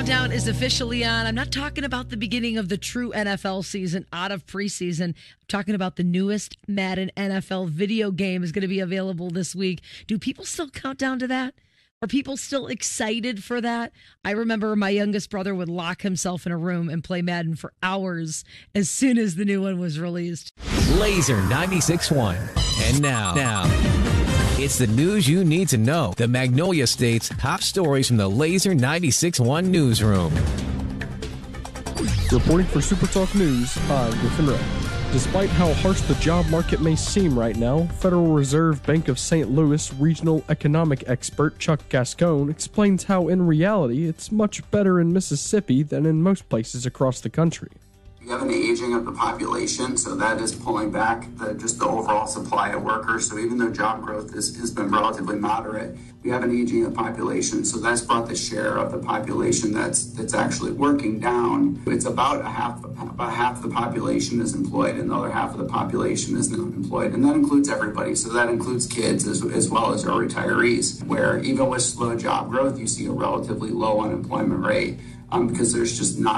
countdown is officially on. I'm not talking about the beginning of the true NFL season out of preseason. I'm talking about the newest Madden NFL video game is going to be available this week. Do people still count down to that? Are people still excited for that? I remember my youngest brother would lock himself in a room and play Madden for hours as soon as the new one was released. Laser 96.1. And now, it's the news you need to know. The Magnolia State's top stories from the Laser 96.1 newsroom. Reporting for SuperTalk News, I'm Griffin Wright. Despite how harsh the job market may seem right now, Federal Reserve Bank of St. Louis regional economic expert Chuck Gascone explains how, in reality, it's much better in Mississippi than in most places across the country. We have an aging of the population, so that is pulling back just the overall supply of workers. So even though job growth has been relatively moderate, we have an aging of the population. So that's brought the share of the population that's actually working down. It's about half the population is employed, and the other half of the population is not employed. And that includes everybody. So that includes kids as well as our retirees, where even with slow job growth, you see a relatively low unemployment rate because there's just not